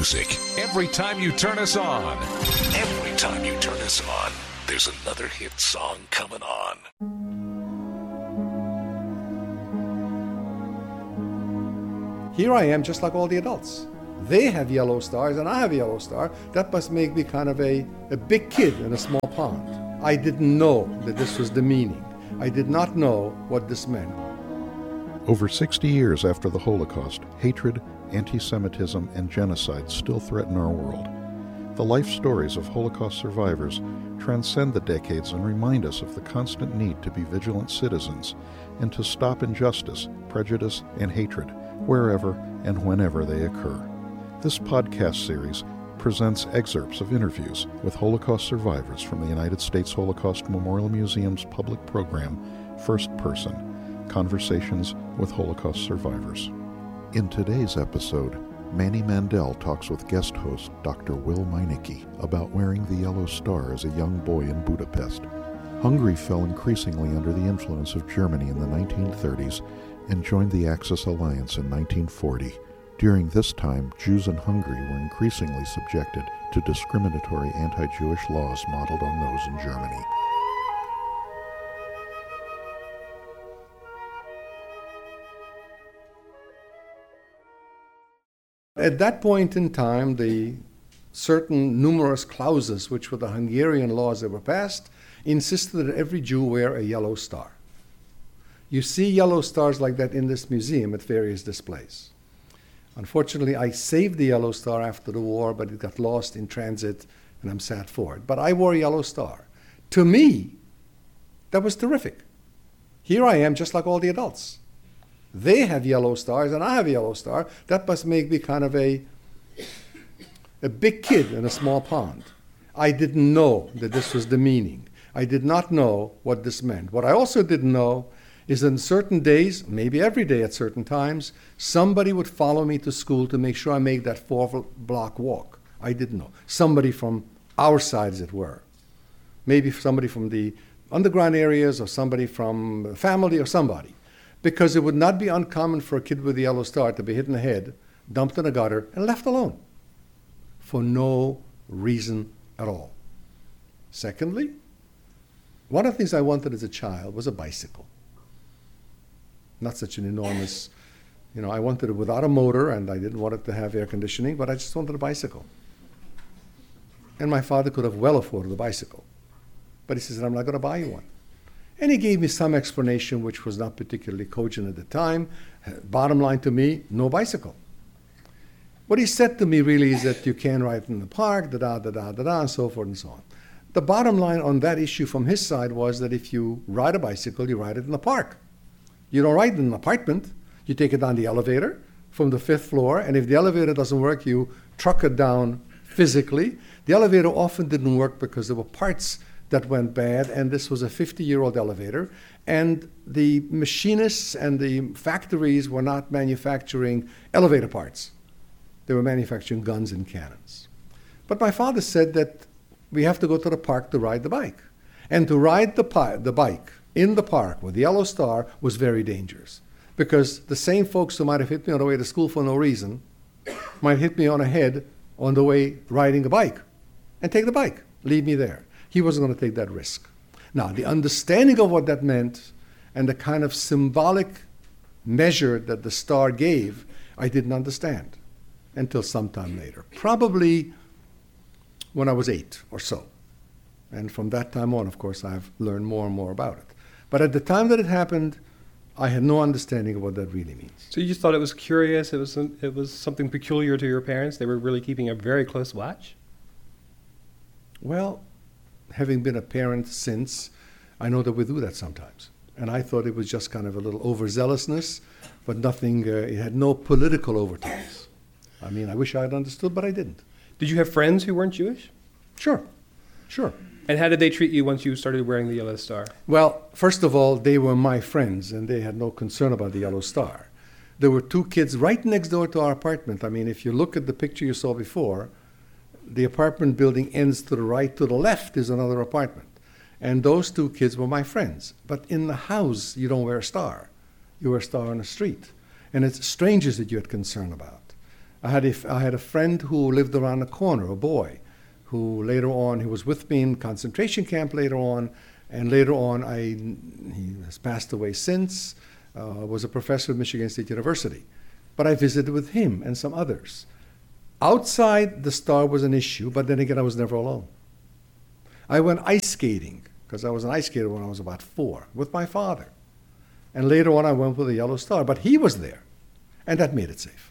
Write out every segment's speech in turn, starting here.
music. Every time you turn us on. Every time you turn us on, there's another hit song coming on. Here I am, just like all the adults. They have yellow stars and I have a yellow star. That must make me kind of a big kid in a small pond. I didn't know that this was the meaning. I did not know what this meant. Over 60 years after the Holocaust, hatred, anti-Semitism, and genocide still threaten our world. The life stories of Holocaust survivors transcend the decades and remind us of the constant need to be vigilant citizens and to stop injustice, prejudice, and hatred wherever and whenever they occur. This podcast series presents excerpts of interviews with Holocaust survivors from the United States Holocaust Memorial Museum's public program, First Person, Conversations with Holocaust Survivors. In today's episode, Manny Mandel talks with guest host Dr. Will Meinecke about wearing the yellow star as a young boy in Budapest. Hungary fell increasingly under the influence of Germany in the 1930s and joined the Axis Alliance in 1940. During this time, Jews in Hungary were increasingly subjected to discriminatory anti-Jewish laws modeled on those in Germany. At that point in time, the certain numerous clauses, which were the Hungarian laws that were passed, insisted that every Jew wear a yellow star. You see yellow stars like that in this museum at various displays. Unfortunately, I saved the yellow star after the war, but it got lost in transit, and I'm sad for it. But I wore a yellow star. To me, that was terrific. Here I am, just like all the adults. They have yellow stars, and I have a yellow star. That must make me kind of a big kid in a small pond. I didn't know that this was the meaning. I did not know what this meant. What I also didn't know is on certain days, maybe every day at certain times, somebody would follow me to school to make sure I make that 4-block walk. I didn't know. Somebody from our side, as it were. Maybe somebody from the underground areas or somebody from family or somebody. Because it would not be uncommon for a kid with a yellow star to be hit in the head, dumped in a gutter, and left alone. For no reason at all. Secondly, one of the things I wanted as a child was a bicycle. Not such an enormous, I wanted it without a motor, and I didn't want it to have air conditioning, but I just wanted a bicycle. And my father could have well afforded a bicycle. But he says, I'm not going to buy you one. And he gave me some explanation which was not particularly cogent at the time. Bottom line to me, no bicycle. What he said to me really is that you can ride in the park, and so forth and so on. The bottom line on that issue from his side was that if you ride a bicycle, you ride it in the park. You don't ride in an apartment. You take it down the elevator from the 5th floor, and if the elevator doesn't work, you truck it down physically. The elevator often didn't work because there were parts that went bad, and this was a 50-year-old elevator, and the machinists and the factories were not manufacturing elevator parts. They were manufacturing guns and cannons. But my father said that we have to go to the park to ride the bike. And to ride the bike in the park with the yellow star was very dangerous, because the same folks who might have hit me on the way to school for no reason might hit me on the head on the way riding a bike and take the bike, leave me there. He wasn't going to take that risk. Now, the understanding of what that meant and the kind of symbolic measure that the star gave, I didn't understand until sometime later, probably when I was 8 or so. And from that time on, of course, I've learned more and more about it. But at the time that it happened, I had no understanding of what that really means. So you just thought it was curious, it was something peculiar to your parents? They were really keeping a very close watch? Well, having been a parent since, I know that we do that sometimes. And I thought it was just kind of a little overzealousness, but nothing, it had no political overtones. I mean, I wish I had understood, but I didn't. Did you have friends who weren't Jewish? Sure. And how did they treat you once you started wearing the yellow star? Well, first of all, they were my friends, and they had no concern about the yellow star. There were 2 kids right next door to our apartment. I mean, if you look at the picture you saw before, the apartment building ends to the right. To the left is another apartment. And those 2 kids were my friends. But in the house, you don't wear a star. You wear a star on the street. And it's strangers that you had concern about. I had a friend who lived around the corner, a boy, who later on, he was with me in concentration camp later on, and later on he has passed away since, was a professor at Michigan State University. But I visited with him and some others. Outside, the star was an issue, but then again, I was never alone. I went ice skating, because I was an ice skater when I was about 4, with my father. And later on, I went with a yellow star, but he was there, and that made it safe.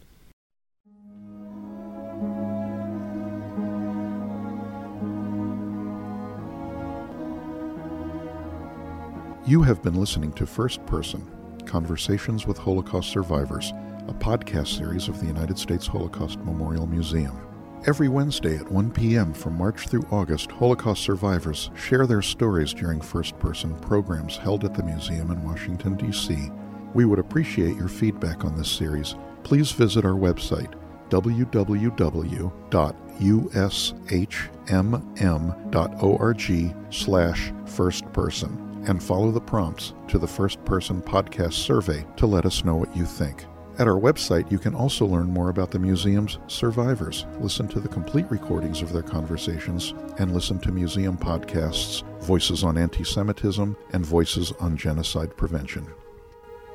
You have been listening to First Person, Conversations with Holocaust Survivors, a podcast series of the United States Holocaust Memorial Museum. Every Wednesday at 1 p.m. from March through August, Holocaust survivors share their stories during first-person programs held at the museum in Washington, D.C. We would appreciate your feedback on this series. Please visit our website, www.ushmm.org/firstperson, and follow the prompts to the First Person Podcast Survey to let us know what you think. At our website, you can also learn more about the museum's survivors, listen to the complete recordings of their conversations, and listen to museum podcasts, Voices on Anti-Semitism and Voices on Genocide Prevention.